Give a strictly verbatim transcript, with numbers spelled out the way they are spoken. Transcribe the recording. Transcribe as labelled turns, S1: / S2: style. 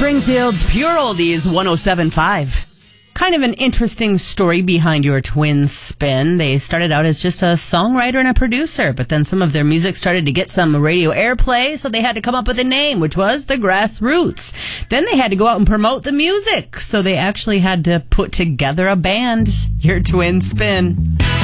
S1: Springfield's Pure Oldies one oh seven point five. Kind of an interesting story behind your twins' spin. They started out as just a songwriter and a producer, but then some of their music started to get some radio airplay, so they had to come up with a name, which was the Grassroots. Then they had to go out and promote the music, so they actually had to put together a band. Your twins' spin.